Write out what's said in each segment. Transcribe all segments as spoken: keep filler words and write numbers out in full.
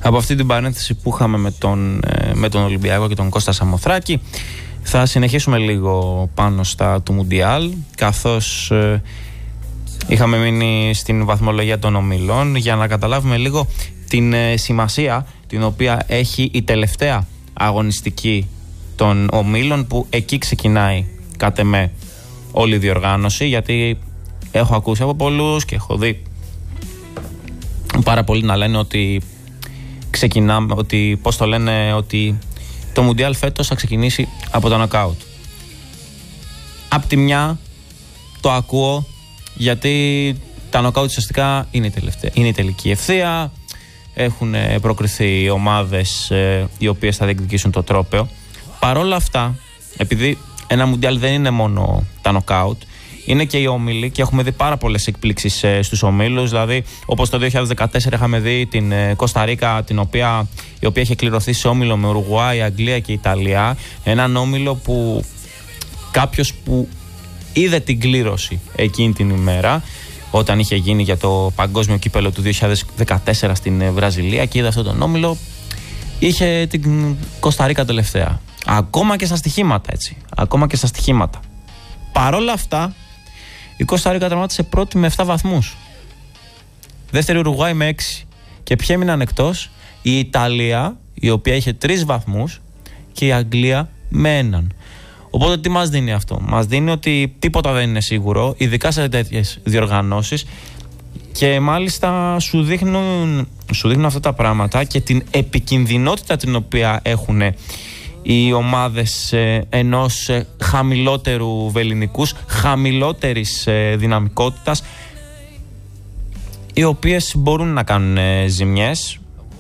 Από αυτή την παρένθεση που είχαμε με τον, με τον Ολυμπιακό και τον Κώστα Σαμοθράκη, θα συνεχίσουμε λίγο πάνω στα του Μουντιάλ, καθώς ε, είχαμε μείνει στην βαθμολογία των ομίλων, για να καταλάβουμε λίγο την ε, σημασία την οποία έχει η τελευταία αγωνιστική των ομίλων, που εκεί ξεκινάει κατ' εμέ όλη η διοργάνωση, γιατί έχω ακούσει από πολλούς και έχω δει πάρα πολλοί να λένε ότι ξεκινάμε, ότι πώς το λένε, ότι το Μουντιάλ φέτος θα ξεκινήσει από το νοκάουτ. Απ' τη μια το ακούω, γιατί τα νοκάουτ ουσιαστικά είναι η, τελευταία, είναι η τελική ευθεία. Έχουν προκριθεί ομάδες ε, οι οποίες θα διεκδικήσουν το τρόπαιο. Παρόλα αυτά, επειδή ένα Μουντιάλ δεν είναι μόνο τα νοκάουτ, είναι και οι όμιλοι, και έχουμε δει πάρα πολλές εκπλήξεις ε, στους ομίλους. Δηλαδή, όπως το δύο χιλιάδες δεκατέσσερα είχαμε δει την ε, Κώστα Ρίκα, την οποία, η οποία είχε κληρωθεί σε όμιλο με Ουρουγουάη, Αγγλία και Ιταλία. Έναν όμιλο που κάποιος που είδε την κλήρωση εκείνη την ημέρα, όταν είχε γίνει για το παγκόσμιο κύπελο του δύο χιλιάδες δεκατέσσερα στην Βραζιλία, και είδε αυτόν τον όμιλο, είχε την Κώστα Ρίκα τελευταία. Ακόμα και στα στοιχήματα, έτσι. Ακόμα και στα στοιχήματα. Παρόλα αυτά, η Κώστα Ρίκα τερματίσε πρώτη με επτά βαθμούς. Δεύτερη Ουρουγουάη με έξι. Και ποιοι έμειναν εκτός? Η Ιταλία, η οποία είχε τρεις βαθμούς, και η Αγγλία με έναν. Οπότε τι μας δίνει αυτό? Μας δίνει ότι τίποτα δεν είναι σίγουρο, ειδικά σε τέτοιες διοργανώσεις, και μάλιστα σου δείχνουν, σου δείχνουν αυτά τα πράγματα και την επικινδυνότητα την οποία έχουν οι ομάδες ε, ενός ε, χαμηλότερου βελληνικούς, χαμηλότερης ε, δυναμικότητας, οι οποίες μπορούν να κάνουν ε, ζημιές,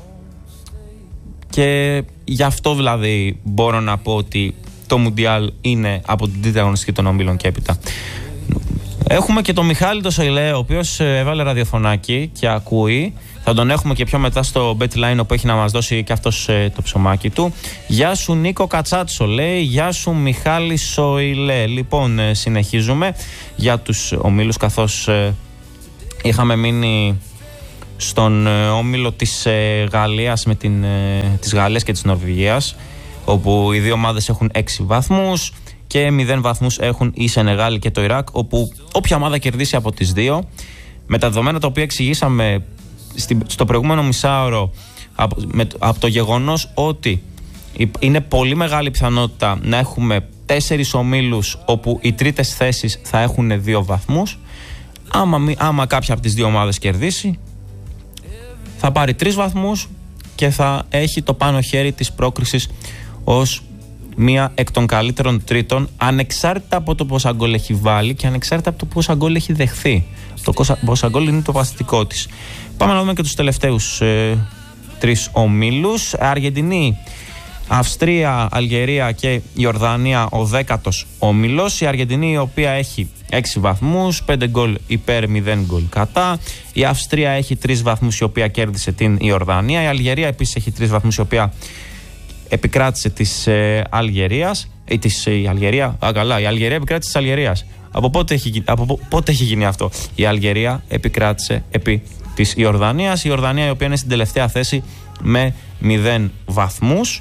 και γι' αυτό δηλαδή μπορώ να πω ότι το Μουντιάλ είναι από την τρίτη αγωνιστική των ομίλων και έπειτα. Έχουμε και τον Μιχάλη το Σοηλέ, ο οποίος έβαλε ραδιοφωνάκι και ακούει. Θα τον έχουμε και πιο μετά στο BetLine, όπου έχει να μας δώσει και αυτός ε, το ψωμάκι του. Γεια σου Νίκο Κατσάτσο, λέει. Γεια σου Μιχάλη Σοηλέ. Λοιπόν, ε, συνεχίζουμε για τους ομίλους, καθώς ε, είχαμε μείνει στον ε, όμιλο της ε, Γαλλίας με την, ε, της Γαλλίας και της Νορβηγίας, όπου οι δύο ομάδες έχουν έξι βαθμούς και μηδέν βαθμούς έχουν η Σενεγάλη και το Ιράκ, όπου όποια ομάδα κερδίσει από τις δύο, με τα δεδομένα τα οποία εξηγήσαμε στο προηγούμενο μισάωρο, από, με, από το γεγονός ότι είναι πολύ μεγάλη πιθανότητα να έχουμε τέσσερις ομίλους όπου οι τρίτες θέσεις θα έχουν δύο βαθμούς, άμα, άμα κάποια από τις δύο ομάδες κερδίσει, θα πάρει τρεις βαθμούς και θα έχει το πάνω χέρι της πρόκρισης ως μία εκ των καλύτερων τρίτων, ανεξάρτητα από το πόσα γκολ έχει βάλει και ανεξάρτητα από το πόσα γκολ έχει δεχθεί. Το πόσα γκολ είναι το παθητικό της. Πάμε να δούμε και τους τελευταίους ε, τρεις ομίλους. Αργεντινή, Αυστρία, Αλγερία και Ιορδανία, ο δέκατος όμιλος. Η Αργεντινή, η οποία έχει έξι βαθμούς, πέντε γκολ υπέρ, μηδέν γκολ κατά. Η Αυστρία έχει τρεις βαθμούς, η οποία κέρδισε την Ιορδανία. Η Αλγερία επίσης έχει τρεις βαθμούς, η οποία επικράτησε της ε, Αλγερίας. Ε, της, ε, η Αλγερία, α, καλά, η Αλγερία επικράτησε της Αλγερίας. Από πότε έχει, από πότε έχει γίνει αυτό? Η Αλγερία επικράτησε επί της Ιορδανίας. Η Ιορδανία, η οποία είναι στην τελευταία θέση με μηδέν βαθμούς.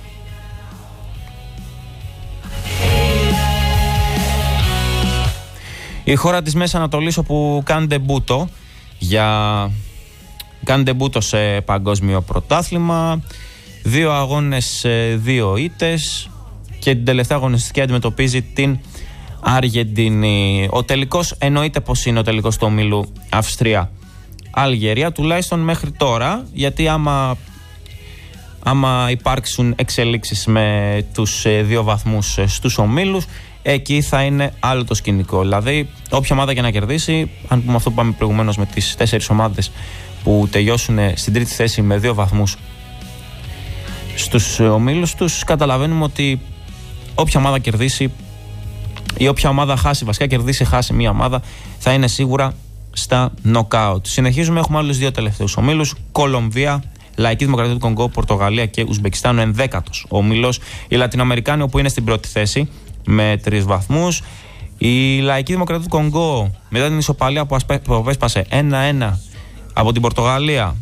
Η χώρα της Μέσης Ανατολής, όπου κάνει ντεμπούτο για... κάνει ντεμπούτο σε παγκόσμιο πρωτάθλημα, δύο αγώνες, δύο ήττες, και την τελευταία αγωνιστική αντιμετωπίζει την Αργεντινή. Ο τελικός εννοείται πως είναι ο τελικός του ομίλου Αυστρία-Αλγερία, τουλάχιστον μέχρι τώρα, γιατί άμα, άμα υπάρξουν εξελίξεις με τους δύο βαθμούς στους ομίλους, εκεί θα είναι άλλο το σκηνικό. Δηλαδή, όποια ομάδα και να κερδίσει, αν πούμε αυτό που πάμε προηγουμένως με τις τέσσερις ομάδες που τελειώσουν στην τρίτη θέση με δύο βαθμούς στους ομίλους τους, καταλαβαίνουμε ότι όποια ομάδα κερδίσει ή όποια ομάδα χάσει, βασικά κερδίσει, χάσει μία ομάδα, θα είναι σίγουρα στα knockout. Συνεχίζουμε, έχουμε άλλους δύο τελευταίους ομίλους. Κολομβία, Λαϊκή Δημοκρατία του Κονγκό, Πορτογαλία και Ουσμπεκιστάν, ο ενδέκατος ομίλος. Οι Λατινοαμερικάνοι, όπου είναι στην πρώτη θέση με τρεις βαθμούς. Η Λαϊκή Δημοκρατία του Κονγκό, μετά την ισοπαλία που απέσπασε ένα ένα από την Πορτογαλία,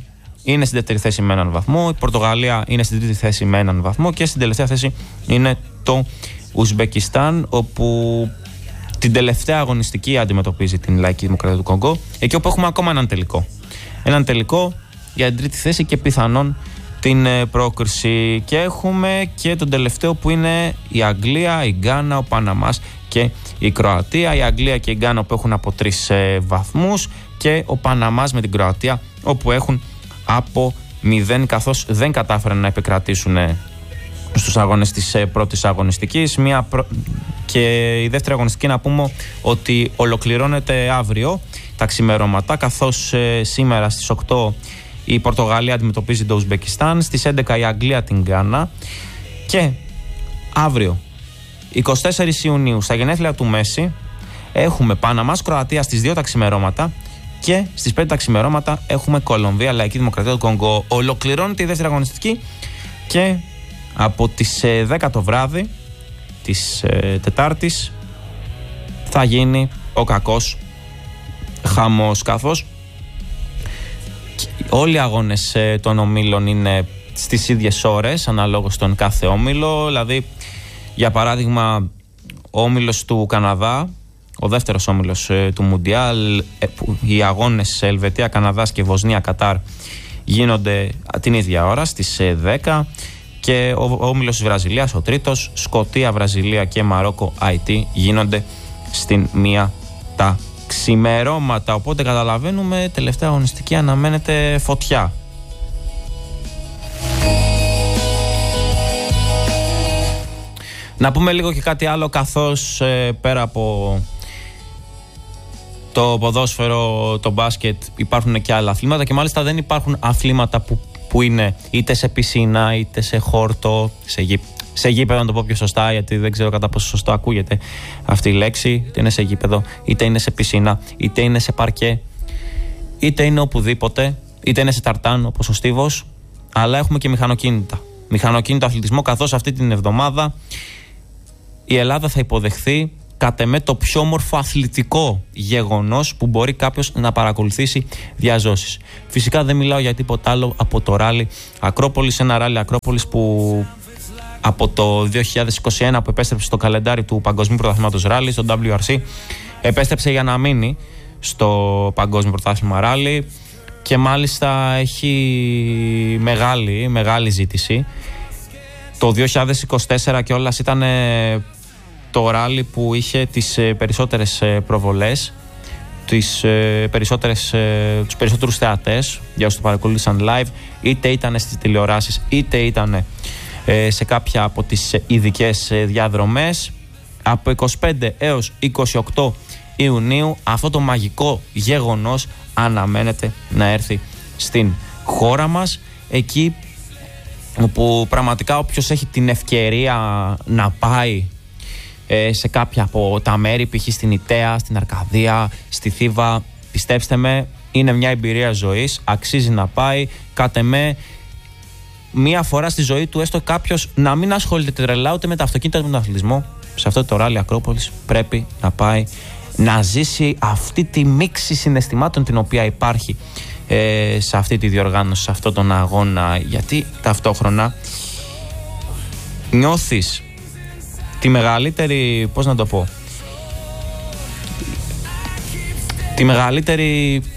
είναι στην δεύτερη θέση με έναν βαθμό, η Πορτογαλία είναι στην τρίτη θέση με έναν βαθμό και στην τελευταία θέση είναι το Ουσμπεκιστάν, όπου την τελευταία αγωνιστική αντιμετωπίζει την Λαϊκή Δημοκρατία του Κονγκό, εκεί όπου έχουμε ακόμα έναν τελικό. Έναν τελικό για την τρίτη θέση και πιθανόν την πρόκριση. Και έχουμε και τον τελευταίο που είναι η Αγγλία, η Γκάνα, ο Παναμάς και η Κροατία. Η Αγγλία και η Γκάνα που έχουν από τρεις ε, βαθμούς και ο Παναμάς με την Κροατία όπου έχουν από μηδέν, καθώς δεν κατάφεραν να επικρατήσουν ε, στους αγώνες της ε, πρώτης αγωνιστικής. Μια προ... Και η δεύτερη αγωνιστική να πούμε ότι ολοκληρώνεται αύριο τα ξημερώματα, καθώς ε, σήμερα στις οκτώ η Πορτογαλία αντιμετωπίζει το Ουσμπεκιστάν, στις έντεκα η Αγγλία την Γκάνα και αύριο εικοστή τέταρτη Ιουνίου στα γενέθλια του Μέση έχουμε Παναμάς Κροατία στις δύο τα ξημερώματα και στις πέντε τα ξημερώματα έχουμε Κολομβία Λαϊκή Δημοκρατία του Κονγκό. Ολοκληρώνεται η δεύτερη αγωνιστική και από τις δέκα το βράδυ της ε, Τετάρτης θα γίνει ο κακός χαμός, καθώς όλοι οι αγώνες ε, των ομίλων είναι στις ίδιες ώρες αναλόγως στον κάθε όμιλο. Δηλαδή, για παράδειγμα, ο όμιλος του Καναδά, ο δεύτερος όμιλος ε, του Μουντιάλ, ε, οι αγώνες Ελβετία, Καναδάς και Βοσνία, Κατάρ γίνονται την ίδια ώρα στις ε, δέκα, και ο, ο όμιλος της Βραζιλίας, ο τρίτος, Σκωτία, Βραζιλία και Μαρόκο, άι τι, γίνονται στην μία τα ξημερώματα. Οπότε καταλαβαίνουμε, τελευταία αγωνιστική αναμένεται φωτιά. Να πούμε λίγο και κάτι άλλο, καθώς ε, πέρα από το ποδόσφαιρο, το μπάσκετ, υπάρχουν και άλλα αθλήματα και μάλιστα δεν υπάρχουν αθλήματα που, που είναι είτε σε πισίνα είτε σε χόρτο, σε, γη, σε γήπεδο, να το πω πιο σωστά, γιατί δεν ξέρω κατά πόσο σωστό ακούγεται αυτή η λέξη, είτε είναι σε γήπεδο, είτε είναι σε πισίνα, είτε είναι σε παρκέ, είτε είναι οπουδήποτε, είτε είναι σε ταρτάν όπως ο Στίβος, αλλά έχουμε και μηχανοκίνητα. Μηχανοκίνητο αθλητισμό, καθώς αυτή την εβδομάδα η Ελλάδα θα υποδεχθεί κατ' εμέ το πιο όμορφο αθλητικό γεγονός που μπορεί κάποιος να παρακολουθήσει διαζώσεις. Φυσικά δεν μιλάω για τίποτα άλλο από το ράλι Ακρόπολης, ένα ράλι Ακρόπολης που από το δύο χιλιάδες είκοσι ένα που επέστρεψε στο καλεντάρι του Παγκοσμίου Πρωταθλήματος Ράλι, στο ντάμπλιου αρ σι, επέστρεψε για να μείνει στο Παγκόσμιο Πρωτάθλημα Ράλι και μάλιστα έχει μεγάλη, μεγάλη ζήτηση. Το δύο χιλιάδες είκοσι τέσσερα κιόλας ήταν το ράλι που είχε τις περισσότερες προβολές, τις περισσότερες, τους περισσότερους θεατές για όσους το παρακολούθησαν live, είτε ήταν στις τηλεοράσεις είτε ήταν σε κάποια από τις ειδικές διαδρομές. Από είκοσι πέντε έως είκοσι οκτώ Ιουνίου αυτό το μαγικό γεγονός αναμένεται να έρθει στην χώρα μας, εκεί όπου πραγματικά όποιος έχει την ευκαιρία να πάει ε, σε κάποια από τα μέρη, π.χ. στην Ιταία, στην Αρκαδία, στη Θήβα, πιστέψτε με, είναι μια εμπειρία ζωής, αξίζει να πάει. Κατ' εμέ, μία φορά στη ζωή του, έστω κάποιος να μην ασχολείται τρελά ούτε με τα αυτοκίνητα ούτε με τον αθλητισμό, σε αυτό το ράλι Ακρόπολης πρέπει να πάει να ζήσει αυτή τη μίξη συναισθημάτων την οποία υπάρχει ε, σε αυτή τη διοργάνωση, σε αυτόν τον αγώνα, γιατί ταυτόχρονα νιώθεις τη μεγαλύτερη, πώς να το πω, τη μεγαλύτερη